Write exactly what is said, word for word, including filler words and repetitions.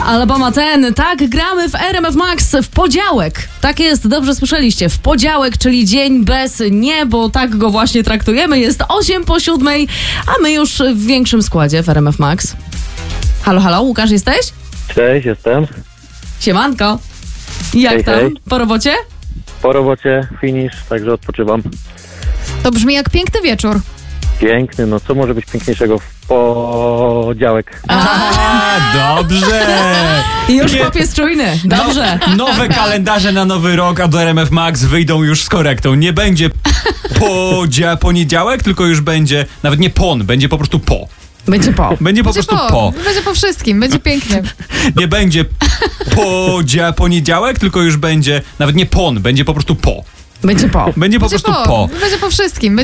Alabama ten, tak gramy w R M F Max w podziałek. Tak jest, dobrze słyszeliście, w podziałek, czyli dzień bez nie, bo tak go właśnie traktujemy. Jest osiem po siódmej, a my już w większym składzie w R M F Max. Halo, halo, Łukasz jesteś? Cześć, jestem. Siemanko. Jak Hej, tam? hej. Po robocie? Po robocie, finish, także odpoczywam. To brzmi jak piękny wieczór. Piękny, no co może być piękniejszego w podziałek? A, dobrze! Już Nie. chłop jest czujny. Dobrze. No, nowe kalendarze na nowy rok, a do R M F Max wyjdą już z korektą. Nie będzie podzia- poniedziałek, tylko już będzie, nawet nie pon, będzie po prostu po. Będzie po. Będzie po Będzie prostu po. Będzie po wszystkim, będzie pięknie. Nie będzie podzia- poniedziałek, tylko już będzie, nawet nie pon, będzie po prostu po. Będzie po. Będzie po Będzie prostu po. Będzie po wszystkim.